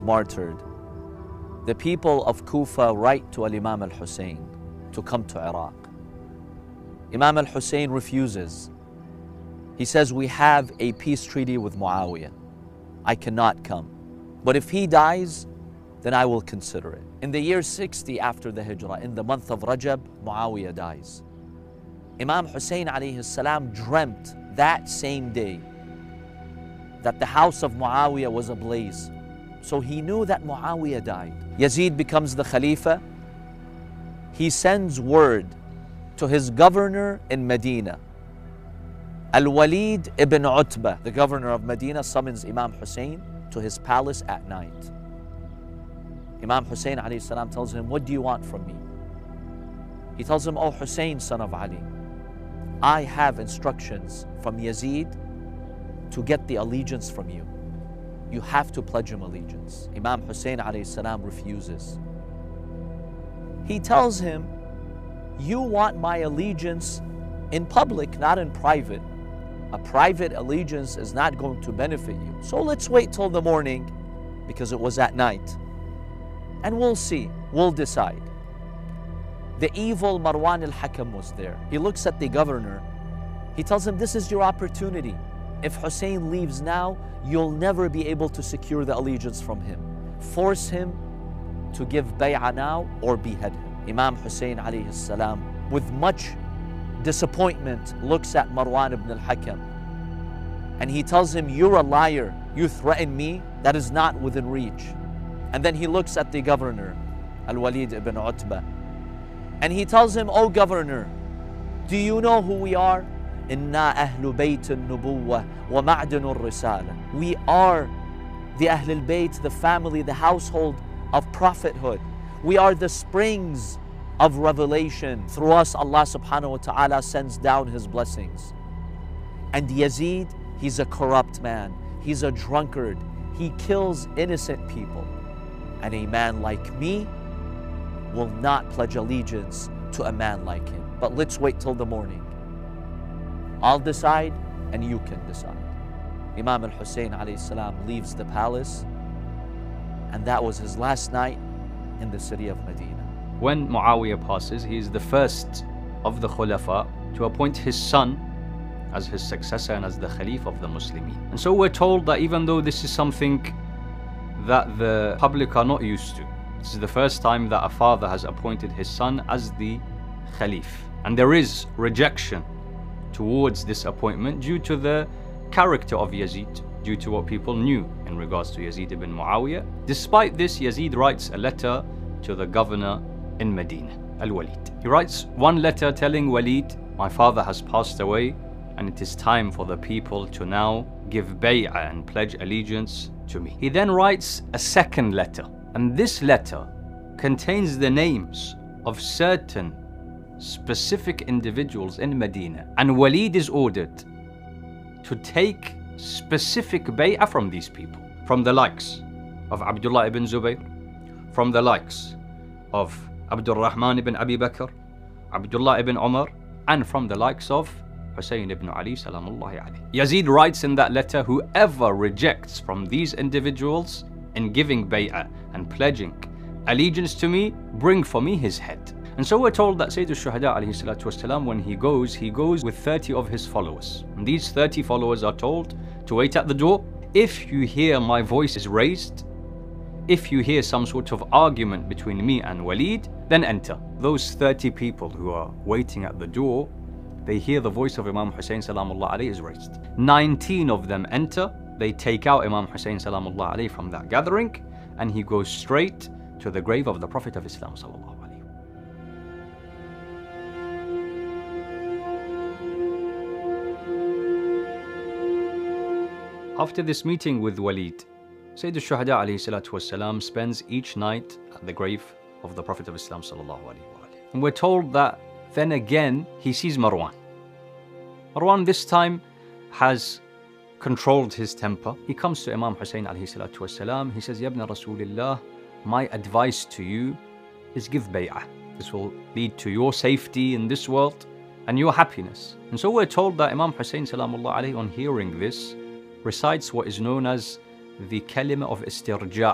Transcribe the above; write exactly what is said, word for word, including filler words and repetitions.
martyred, the people of Kufa write to Imam al-Hussein to come to Iraq. Imam al-Hussein refuses. He says, we have a peace treaty with Muawiyah. I cannot come. But if he dies, then I will consider it. In the year sixty after the Hijrah, in the month of Rajab, Muawiyah dies. Imam Hussein alayhi salam dreamt that same day that the house of Muawiyah was ablaze. So he knew that Muawiyah died. Yazid becomes the Khalifa. He sends word to his governor in Medina. Al-Walid ibn Utbah, the governor of Medina, summons Imam Hussein to his palace at night. Imam Hussein alayhi salam tells him, what do you want from me? He tells him, oh Hussein, son of Ali, I have instructions from Yazid to get the allegiance from you. You have to pledge him allegiance. Imam Hussein alayhi salam refuses. He tells him, you want my allegiance in public, not in private. A private allegiance is not going to benefit you. So let's wait till the morning, because it was at night. And we'll see, we'll decide. The evil Marwan al-Hakam was there. He looks at the governor. He tells him, this is your opportunity. If Hussein leaves now, you'll never be able to secure the allegiance from him. Force him to give bay'ah now or behead him. Imam Hussein alayhi salam, with much disappointment, looks at Marwan ibn al-Hakam. And he tells him, you're a liar. You threaten me. That is not within reach. And then he looks at the governor, Al-Walid ibn Utbah. And he tells him, oh governor, do you know who we are? Inna ahlu bayt al-nubuwah wa ma'dan al-risala. We are the Ahl al-Bayt, the family, the household of prophethood. We are the springs of revelation. Through us, Allah subhanahu wa ta'ala sends down His blessings. And Yazid, he's a corrupt man. He's a drunkard. He kills innocent people. And a man like me will not pledge allegiance to a man like him. But let's wait till the morning. I'll decide and you can decide. Imam al-Hussein alayhi salam leaves the palace, and that was his last night in the city of Medina. When Muawiyah passes, he is the first of the Khulafa to appoint his son as his successor and as the Khalif of the Muslimin. And so we're told that even though this is something that the public are not used to, this is the first time that a father has appointed his son as the Khalif. And there is rejection towards this appointment due to the character of Yazid, due to what people knew in regards to Yazid ibn Muawiyah. Despite this, Yazid writes a letter to the governor in Medina, Al-Walid. He writes one letter telling Walid, my father has passed away and it is time for the people to now give bay'ah and pledge allegiance to me. He then writes a second letter, and this letter contains the names of certain specific individuals in Medina, and Walid is ordered to take specific bay'ah from these people, from the likes of Abdullah ibn Zubayr, from the likes of Abdul Rahman ibn Abi Bakr, Abdullah ibn Umar, and from the likes of Hussein ibn Ali salamullahi alayhi. Yazid writes in that letter, whoever rejects from these individuals in giving bay'ah and pledging allegiance to me, bring for me his head. And so we're told that Sayyid al-Shuhada alayhi salatu wasalam, when he goes, he goes with thirty of his followers. And these thirty followers are told to wait at the door. If you hear my voice is raised, if you hear some sort of argument between me and Walid, then enter. Those thirty people who are waiting at the door, they hear the voice of Imam Hussein salamullah alayhi is raised. nineteen of them enter. They take out Imam Hussein salamullah alayhi from that gathering, and he goes straight to the grave of the Prophet of Islam sallallahu alayhi. After this meeting with Walid, Sayyid al-Shuhada alayhi salatu wasalam spends each night at the grave of the Prophet of Islam sallallahu alayhi wa alayhi. And we're told that then again he sees Marwan. Marwan this time has controlled his temper. He comes to Imam Hussein alayhi salatu wasalam. He says, Ya ibn Rasulillah, my advice to you is give bay'ah. This will lead to your safety in this world and your happiness. And so we're told that Imam Hussein salamullah alayhi, on hearing this, recites what is known as the kalima of istirja',